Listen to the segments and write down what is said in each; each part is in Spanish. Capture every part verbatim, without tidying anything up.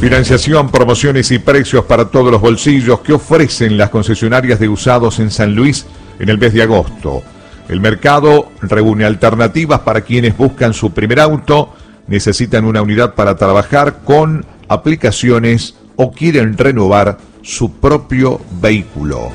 Financiación, promociones y precios para todos los bolsillos que ofrecen las concesionarias de usados en San Luis en el mes de agosto. El mercado reúne alternativas para quienes buscan su primer auto, necesitan una unidad para trabajar con aplicaciones o quieren renovar su propio vehículo.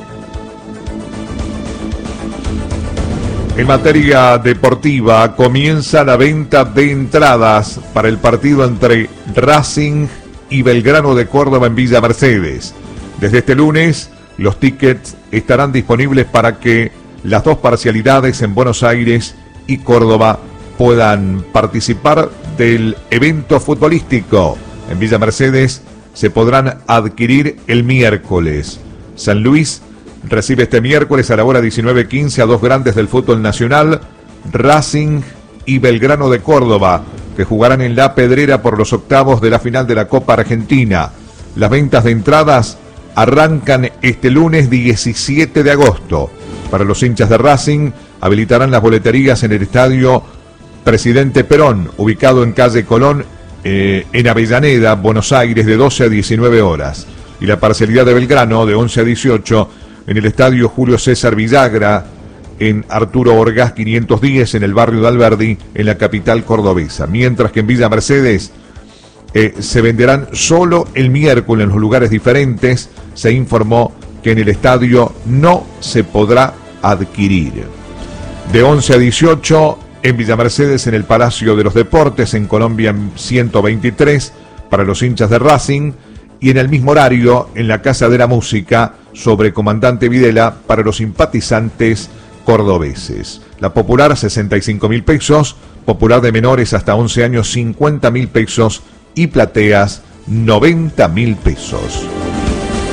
En materia deportiva, comienza la venta de entradas para el partido entre Racing y Belgrano de Córdoba en Villa Mercedes. Desde este lunes, los tickets estarán disponibles para que las dos parcialidades en Buenos Aires y Córdoba puedan participar del evento futbolístico. En Villa Mercedes se podrán adquirir el miércoles. San Luis recibe este miércoles a la hora diecinueve quince a dos grandes del fútbol nacional, Racing y Belgrano de Córdoba, que jugarán en La Pedrera por los octavos de la final de la Copa Argentina. Las ventas de entradas arrancan este lunes diecisiete de agosto. Para los hinchas de Racing, habilitarán las boleterías en el estadio Presidente Perón, ubicado en calle Colón, eh, en Avellaneda, Buenos Aires, de doce a diecinueve horas. Y la parcialidad de Belgrano, de once a dieciocho, en el estadio Julio César Villagra, en Arturo Orgaz quinientos diez, en el barrio de Alberdi, en la capital cordobesa. Mientras que en Villa Mercedes eh, se venderán solo el miércoles en los lugares diferentes. Se informó que en el estadio no se podrá adquirir. De once a dieciocho, en Villa Mercedes, en el Palacio de los Deportes, en Colombia ciento veintitrés, para los hinchas de Racing. Y en el mismo horario, en la Casa de la Música, sobre Comandante Videla, para los simpatizantes cordobeses. La popular, sesenta y cinco mil pesos, popular de menores hasta once años, cincuenta mil pesos, y plateas, noventa mil pesos.